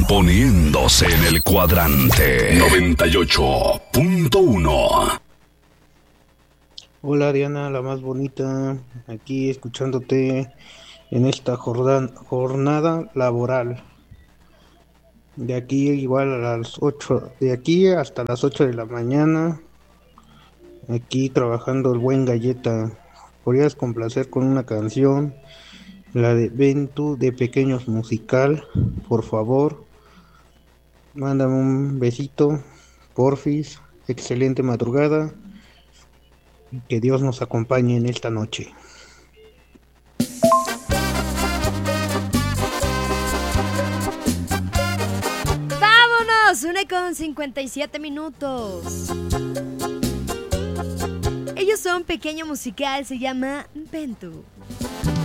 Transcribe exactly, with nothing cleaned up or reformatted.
Poniéndose en el cuadrante noventa y ocho punto uno. Hola Diana, la más bonita, aquí escuchándote en esta jordan- jornada laboral. De aquí igual a las ocho, de aquí hasta las ocho de la mañana, aquí trabajando el buen Galleta. ¿Podrías complacer con una canción, la de Ventu de Pequeños Musical, por favor? Mándame un besito, porfis, excelente madrugada y que Dios nos acompañe en esta noche. ¡Vámonos! Una con cincuenta y siete minutos. Ellos son Pequeño Musical, se llama Ventu.